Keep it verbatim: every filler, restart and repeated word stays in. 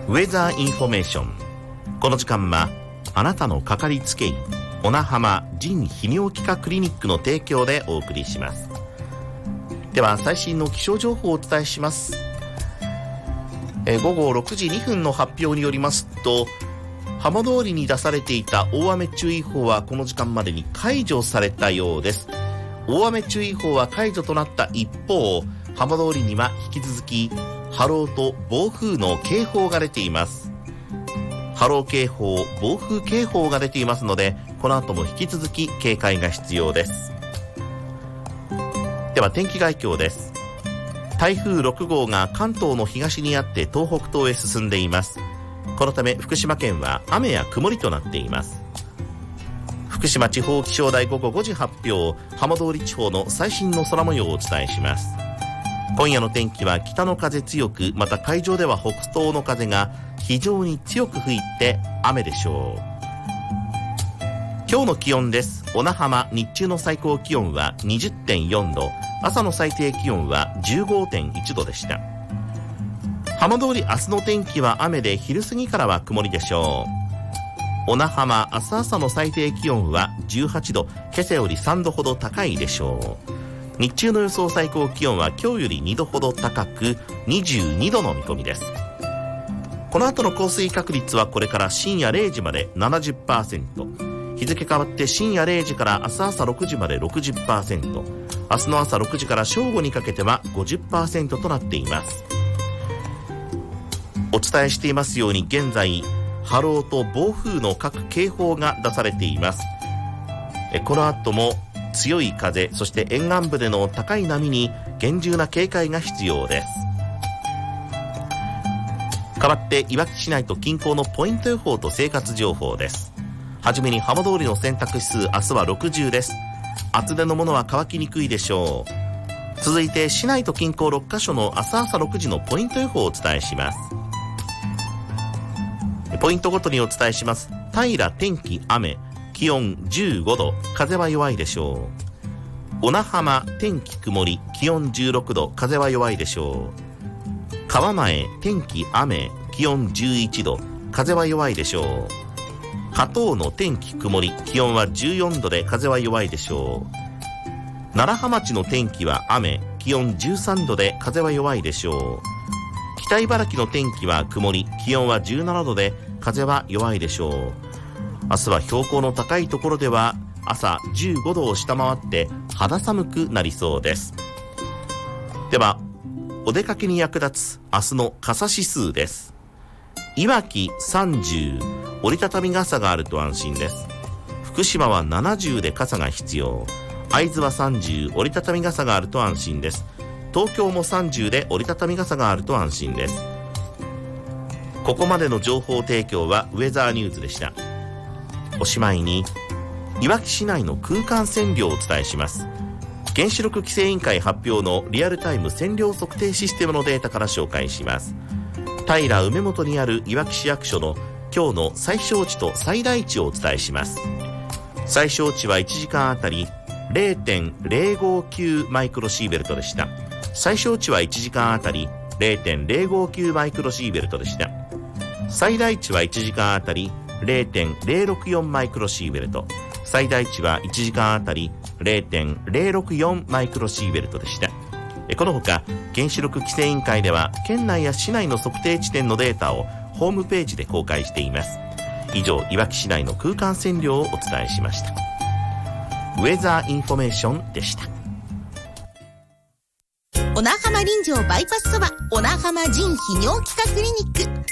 ウェザーインフォメーション。この時間はあなたのかかりつけ医小名浜腎泌尿器科クリニックの提供でお送りします。では最新の気象情報をお伝えします。えー、午後ろくじにふんの発表によりますと、浜通りに出されていた大雨注意報はこの時間までに解除されたようです。大雨注意報は解除となった一方、浜通りには引き続き波浪と暴風の警報が出ています。波浪警報、暴風警報が出ていますので、この後も引き続き警戒が必要です。では天気概況です。台風ろくごうが関東の東にあって東北東へ進んでいます。このため福島県は雨や曇りとなっています。福島地方気象台午後ごじ発表、浜通り地方の最新の空模様をお伝えします。今夜の天気は北の風強く、また海上では北東の風が非常に強く吹いて雨でしょう。今日の気温です。小名浜、日中の最高気温は にじゅってんよんど、朝の最低気温は じゅうごてんいちどでした。浜通り明日の天気は雨で、昼過ぎからは曇りでしょう。小名浜、明日朝の最低気温はじゅうはちど、今朝よりさんどほど高いでしょう。日中の予想最高気温は今日よりにどほど高くにじゅうにどの見込みです。この後の降水確率はこれから深夜れいじまで ななじゅっパーセント、日付変わって深夜れいじから明日朝ろくじまで ろくじゅっパーセント、明日の朝ろくじから正午にかけては ごじゅっパーセント となっています。お伝えしていますように、現在波浪と暴風の各警報が出されています。えこの後も強い風、そして沿岸部での高い波に厳重な警戒が必要です。代わっていわき市内と近郊のポイント予報と生活情報です。はじめに浜通りの洗濯指数、明日はろくじゅうです。厚手のものは乾きにくいでしょう。続いて市内と近郊ろっかしょの明日朝ろくじのポイント予報をお伝えします。ポイントごとにお伝えします。平天気雨、気温じゅうごど、風は弱いでしょう。小名浜天気曇り、気温じゅうろくど、風は弱いでしょう。川前天気雨、気温じゅういちど、風は弱いでしょう。加東の天気曇り、気温はじゅうよんどで風は弱いでしょう。楢葉町の天気は雨、気温じゅうさんどで風は弱いでしょう。北茨城の天気は曇り、気温はじゅうななどで風は弱いでしょう。明日は標高の高いところでは朝じゅうごどを下回って肌寒くなりそうです。ではお出かけに役立つ明日の傘指数です。いわきさんじゅう、折りたたみ傘があると安心です。福島はななじゅうで傘が必要。会津はさんじゅう、折りたたみ傘があると安心です。東京もさんじゅうで折りたたみ傘があると安心です。ここまでの情報提供はウェザーニューズでした。おしまいにいわき市内の空間線量をお伝えします。原子力規制委員会発表のリアルタイム線量測定システムのデータから紹介します。平梅本にあるいわき市役所の今日の最小値と最大値をお伝えします。最小値はいちじかんあたり れいてんれいごきゅうマイクロシーベルトでした。最小値はいちじかんあたり れいてんれいごきゅうマイクロシーベルトでした。最大値はいちじかんあたり れいてんれいろくよんマイクロシーベルト、最大値はいちじかんあたり れいてんれいろくよんマイクロシーベルトでした。このほか原子力規制委員会では県内や市内の測定地点のデータをホームページで公開しています。以上、いわき市内の空間線量をお伝えしました。ウェザーインフォメーションでした。 小名浜臨場バイパスそば、小名浜腎泌尿器科クリニック。